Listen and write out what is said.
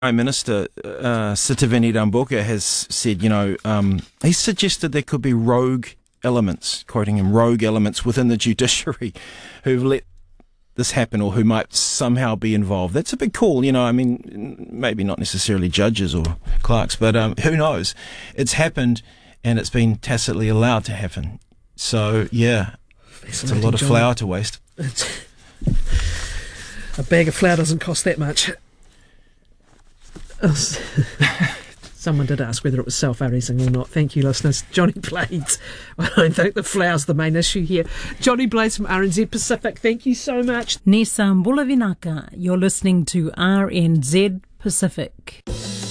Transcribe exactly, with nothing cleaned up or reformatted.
Prime Minister uh, Sitiveni Rabuka has said, you know, um, he suggested there could be rogue elements, quoting him, rogue elements within the judiciary who've let this happen or who might somehow be involved. That's a big call, you know, I mean, maybe not necessarily judges or clerks, but um, who knows? It's happened and it's been tacitly allowed to happen. So, yeah, it's a lot of flour to waste. A bag of flour doesn't cost that much. Someone did ask whether it was self-erasing or not. Thank you, listeners. Johnny Blades. I don't think the flour's the main issue here. Johnny Blades from R N Z Pacific. Thank you so much. Nesa Mbulavinaka. You're listening to R N Z Pacific.